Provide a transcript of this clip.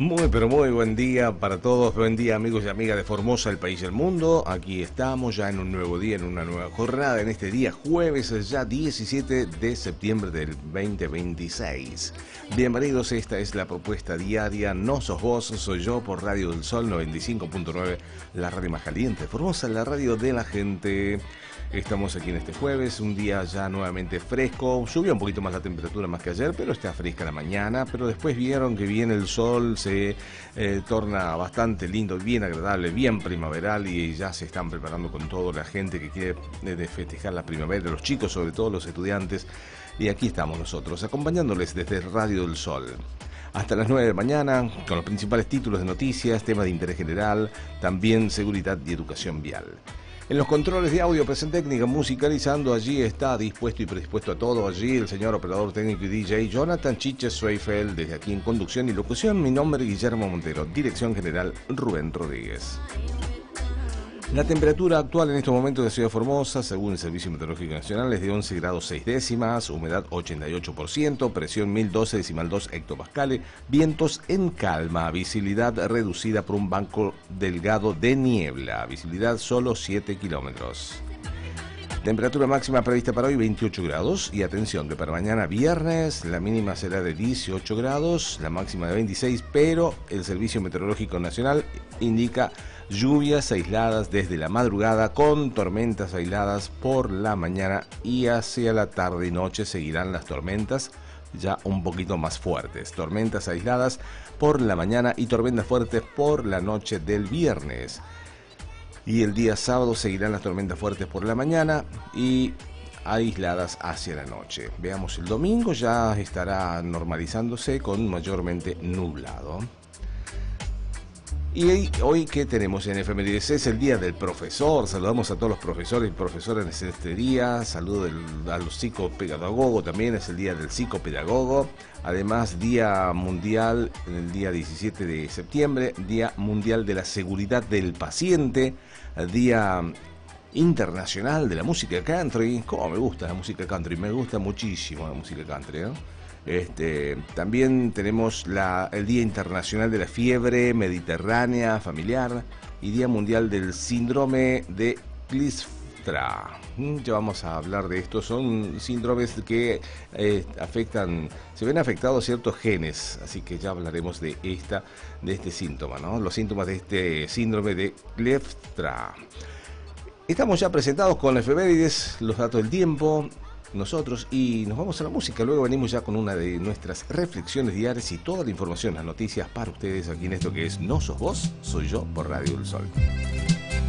Muy, pero muy buen día para todos. Buen día, amigos y amigas de Formosa, el país y el mundo. Aquí estamos ya en un nuevo día, en una nueva jornada. En este día jueves, ya 17 de septiembre del 2026. Bienvenidos, esta es la propuesta diaria. No sos vos, soy yo, por Radio del Sol 95.9, la radio más caliente. Formosa, la radio de la gente. Estamos aquí en este jueves, un día ya nuevamente fresco. Subió un poquito más la temperatura más que ayer, pero está fresca la mañana. Pero después vieron que viene el sol, se torna bastante lindo, bien agradable, bien primaveral, y ya se están preparando con todo la gente que quiere festejar la primavera, los chicos, sobre todo los estudiantes. Y aquí estamos nosotros, acompañándoles desde Radio del Sol. Hasta las 9 de la mañana, con los principales títulos de noticias, temas de interés general, también seguridad y educación vial. En los controles de audio, Presen Técnica, musicalizando, allí está dispuesto y predispuesto a todo, allí el señor operador técnico y DJ Jonathan Chiches Zweifel. Desde aquí en conducción y locución, mi nombre es Guillermo Montero, dirección general Rubén Rodríguez. La temperatura actual en estos momentos de Ciudad Formosa, según el Servicio Meteorológico Nacional, es de 11 grados 6 décimas, humedad 88%, presión 1012,2 hectopascales, vientos en calma, visibilidad reducida por un banco delgado de niebla, visibilidad solo 7 kilómetros. Temperatura máxima prevista para hoy 28 grados, y atención que para mañana viernes la mínima será de 18 grados, la máxima de 26, pero el Servicio Meteorológico Nacional indica lluvias aisladas desde la madrugada, con tormentas aisladas por la mañana, y hacia la tarde y noche seguirán las tormentas ya un poquito más fuertes. Tormentas aisladas por la mañana y tormentas fuertes por la noche del viernes. Y el día sábado seguirán las tormentas fuertes por la mañana y aisladas hacia la noche. Veamos, el domingo ya estará normalizándose con mayormente nublado. Y hoy, ¿qué tenemos en efemérides? Es el día del profesor. Saludamos a todos los profesores y profesoras en este día. Saludo a los psicopedagogos, también es el día del psicopedagogo. Además, día mundial, el día 17 de septiembre, día mundial de la seguridad del paciente, día internacional de la música country. Cómo me gusta la música country, me gusta muchísimo la música country, ¿no? También tenemos el Día Internacional de la Fiebre Mediterránea Familiar y Día Mundial del Síndrome de Kliefstra. Ya vamos a hablar de esto. Son síndromes que se ven afectados ciertos genes, así que ya hablaremos de este síntoma, ¿no? Los síntomas de este síndrome de Kliefstra. Estamos ya presentados con efemérides, los datos del tiempo, nosotros, y nos vamos a la música. Luego venimos ya con una de nuestras reflexiones diarias y toda la información, las noticias para ustedes aquí en esto que es No Sos Vos, Soy Yo, por Radio del Sol.